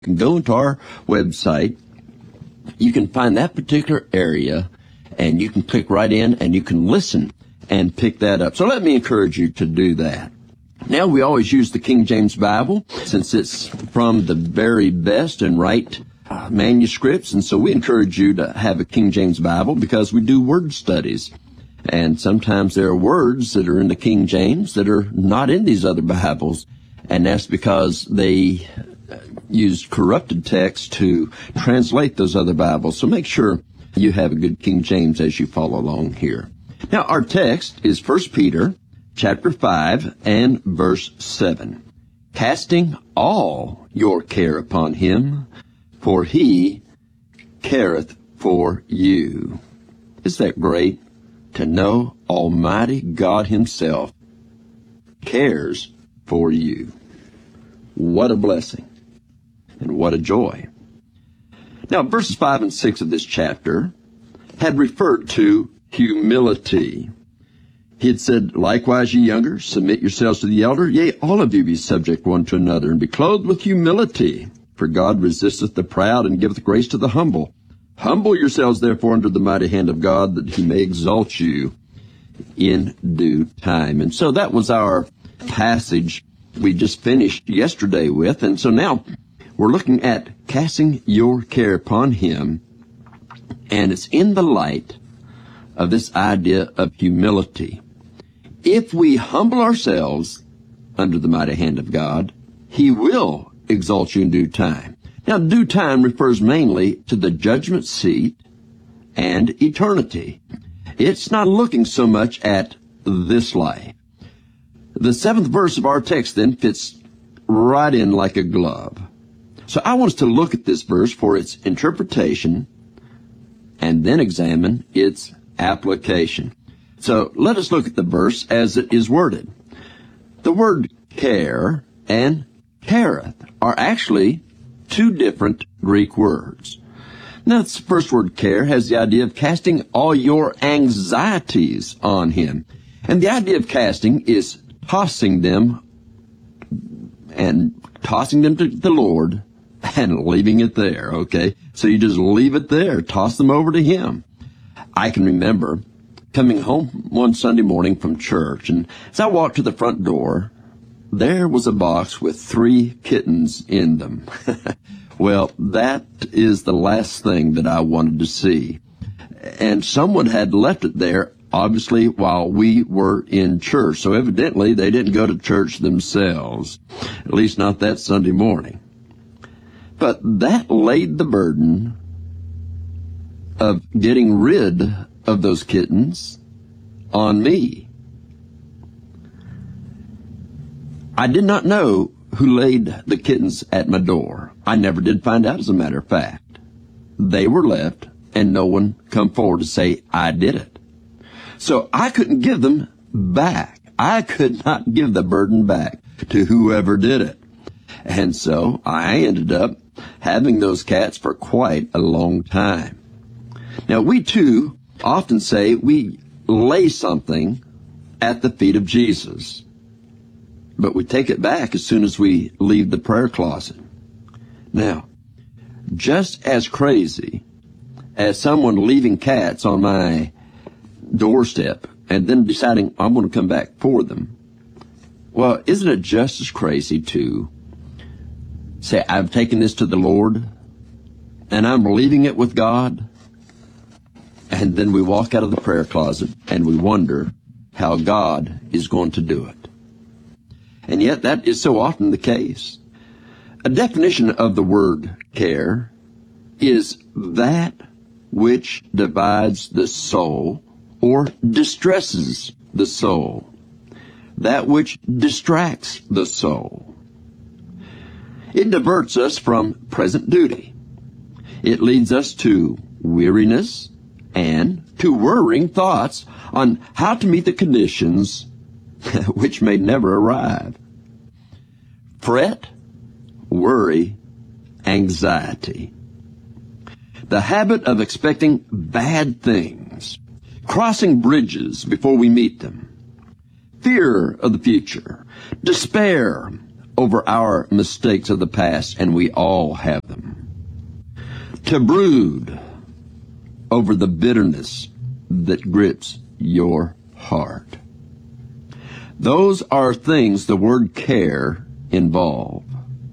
You can go into our website. You can find that particular area, and you can click right in, and you can listen and pick that up. So let me encourage you to do that. Now, we always use the King James Bible, since it's from the very best and right manuscripts, and so we encourage you to have a King James Bible because we do word studies. And sometimes there are words that are in the King James that are not in these other Bibles, and that's because they used corrupted text to translate those other Bibles. So make sure you have a good King James as you follow along here. Now, our text is 1 Peter chapter 5 and verse 7. Casting all your care upon him, for he careth for you. Isn't that great? To know Almighty God himself cares for you. What a blessing and what a joy. Now, verses 5 and 6 of this chapter had referred to humility. He had said, Likewise, ye younger, submit yourselves to the elder. Yea, all of you be subject one to another, and be clothed with humility. For God resisteth the proud, and giveth grace to the humble. Humble yourselves, therefore, under the mighty hand of God, that he may exalt you in due time. And so that was our passage we just finished yesterday with. And so now we're looking at casting your care upon him, and it's in the light of this idea of humility. If we humble ourselves under the mighty hand of God, he will exalt you in due time. Now, due time refers mainly to the judgment seat and eternity. It's not looking so much at this life. The 7th verse of our text then fits right in like a glove. So I want us to look at this verse for its interpretation and then examine its application. So let us look at the verse as it is worded. The word care and careth are actually two different Greek words. Now, the first word, care, has the idea of casting all your anxieties on him. And the idea of casting is tossing them to the Lord and leaving it there, okay? So you just leave it there, toss them over to him. I can remember coming home one Sunday morning from church, and as I walked to the front door, there was a box with 3 kittens in them. Well, that is the last thing that I wanted to see. And someone had left it there, obviously, while we were in church. So evidently, they didn't go to church themselves, at least not that Sunday morning. But that laid the burden of getting rid of those kittens on me. I did not know who laid the kittens at my door. I never did find out, as a matter of fact. They were left, and no one come forward to say, I did it. So I couldn't give them back. I could not give the burden back to whoever did it. And so I ended up having those cats for quite a long time. Now, we too often say we lay something at the feet of Jesus, but we take it back as soon as we leave the prayer closet. Now, just as crazy as someone leaving cats on my doorstep and then deciding I'm going to come back for them, well, isn't it just as crazy to say, I've taken this to the Lord and I'm leaving it with God, and then we walk out of the prayer closet and we wonder how God is going to do it. And yet that is so often the case. A definition of the word care is that which divides the soul or distresses the soul, that which distracts the soul. It diverts us from present duty. It leads us to weariness and to worrying thoughts on how to meet the conditions which may never arrive. Fret, worry, anxiety. The habit of expecting bad things, crossing bridges before we meet them, fear of the future, despair over our mistakes of the past, and we all have them. To brood over the bitterness that grips your heart. Those are things the word care involve.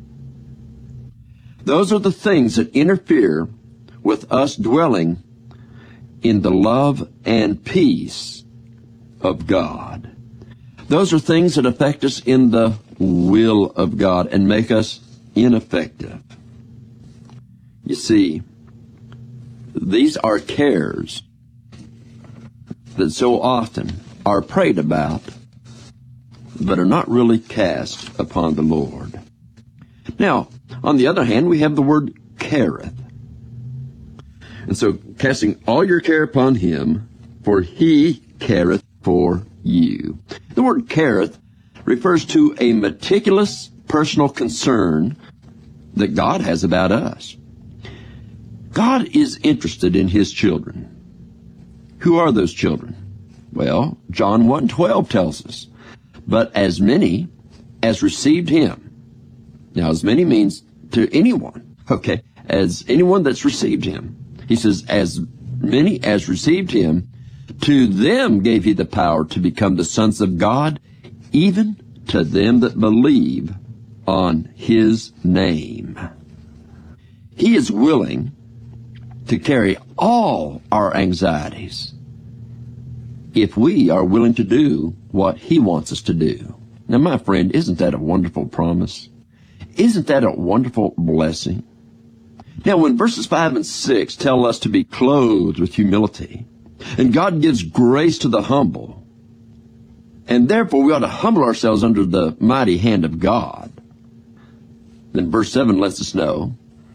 Those are the things that interfere with us dwelling in the love and peace of God. Those are things that affect us in the will of God and make us ineffective. You see, these are cares that so often are prayed about, but are not really cast upon the Lord. Now, on the other hand, we have the word careth. And so, casting all your care upon him, for he careth for you. The word careth refers to a meticulous personal concern that God has about us. God is interested in his children. Who are those children? Well, John 1:12 tells us, but as many as received him. Now, as many means to anyone, okay? As anyone that's received him. He says, as many as received him, to them gave he the power to become the sons of God, even to them that believe on his name. He is willing to carry all our anxieties if we are willing to do what he wants us to do. Now, my friend, isn't that a wonderful promise? Isn't that a wonderful blessing? Now, when verses 5 and 6 tell us to be clothed with humility, and God gives grace to the humble, and therefore we ought to humble ourselves under the mighty hand of God, then verse 7 lets us know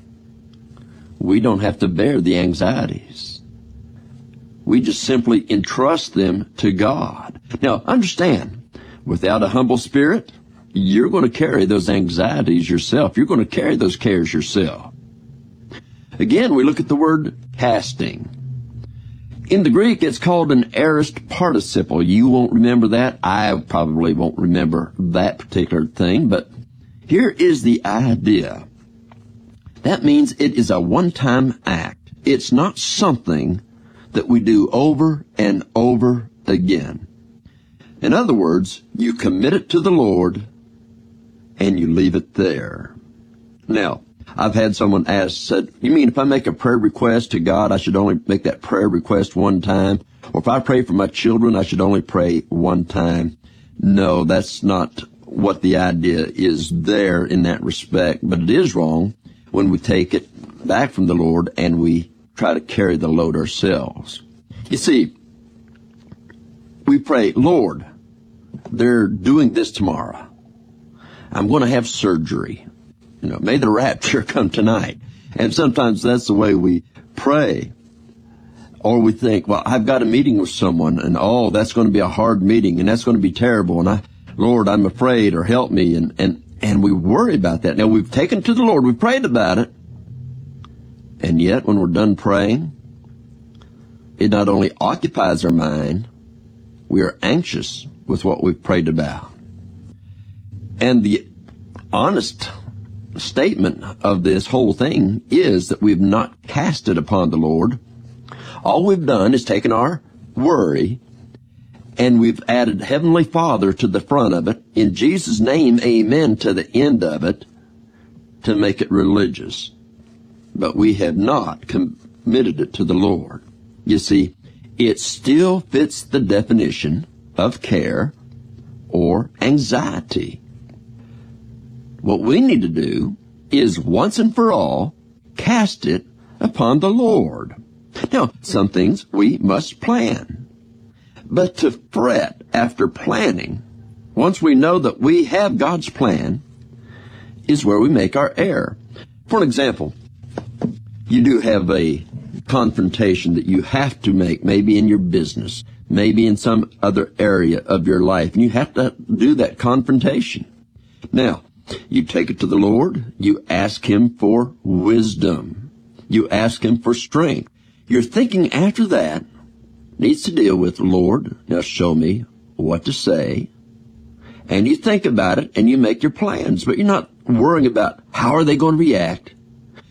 we don't have to bear the anxieties. We just simply entrust them to God. Now, understand, without a humble spirit, you're going to carry those anxieties yourself. You're going to carry those cares yourself. Again, we look at the word casting. In the Greek, it's called an aorist participle. You won't remember that. I probably won't remember that particular thing, but here is the idea. That means it is a one-time act. It's not something that we do over and over again. In other words, you commit it to the Lord and you leave it there. Now, I've had someone said, you mean if I make a prayer request to God, I should only make that prayer request one time? Or if I pray for my children, I should only pray one time? No, that's not what the idea is there in that respect, but it is wrong when we take it back from the Lord and we try to carry the load ourselves. You see, we pray, Lord, they're doing this tomorrow. I'm going to have surgery. May the rapture come tonight. And sometimes that's the way we pray. Or we think, well, I've got a meeting with someone, and that's going to be a hard meeting, and that's going to be terrible, and Lord, I'm afraid, or help me, and we worry about that. Now, we've taken it to the Lord, we've prayed about it, and yet when we're done praying, it not only occupies our mind, we are anxious with what we've prayed about. And the honest statement of this whole thing is that we've not cast it upon the Lord. All we've done is taken our worry and we've added Heavenly Father to the front of it. In Jesus' name, amen, to the end of it to make it religious. But we have not committed it to the Lord. You see, it still fits the definition of care or anxiety. What we need to do is once and for all cast it upon the Lord. Now, some things we must plan. But to fret after planning, once we know that we have God's plan, is where we make our error. For an example, you do have a confrontation that you have to make, maybe in your business, maybe in some other area of your life, and you have to do that confrontation. Now, you take it to the Lord, you ask Him for wisdom, you ask Him for strength. Your thinking after that needs to deal with, Lord, now show me what to say and you think about it and you make your plans, but you're not worrying about how are they going to react.